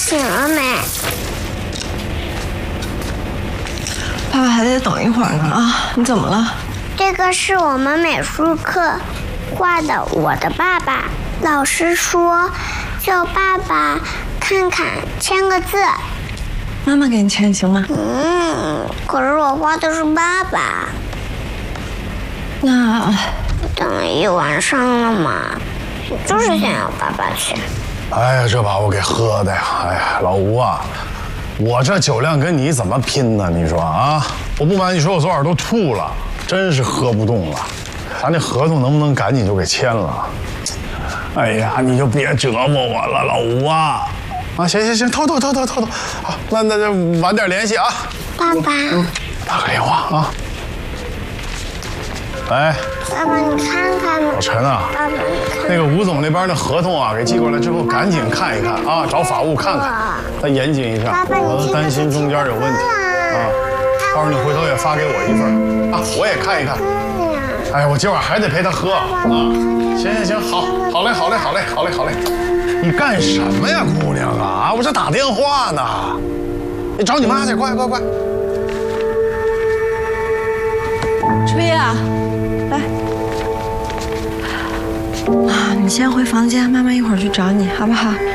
醒了没？ 爸爸还得等一会儿呢啊！你怎么了？ 这个是我们美术课画的我的爸爸，老师说叫爸爸看看签个字。 妈妈给你签行吗？ 可是我画的是爸爸。 那等了一晚上了嘛，我就是想要爸爸签。 哎呀，这把我给喝的呀！哎呀，老吴啊，我这酒量跟你怎么拼呢？你说啊，我不瞒你说，我昨晚都吐了，真是喝不动了。咱这合同能不能赶紧就给签了？哎呀，你就别折磨我了，老吴啊！啊，行，偷，好，那就晚点联系啊。 爸爸， 打个电话啊。喂， 爸爸，你看看嘛。 老陈啊， 爸爸，你看。 那个吴总那边的合同啊，给寄过来之后，赶紧看一看啊，找法务看看，再严谨一下。 爸爸， 我都担心中间有问题啊。到时候你回头也发给我一份啊，我也看一看。哎呀，我今晚还得陪他喝啊。行，好嘞。你干什么呀，姑娘啊？我这打电话呢。你找你妈去，快！ 志斌啊，来，啊，你先回房间，妈妈一会儿去找你，好不好？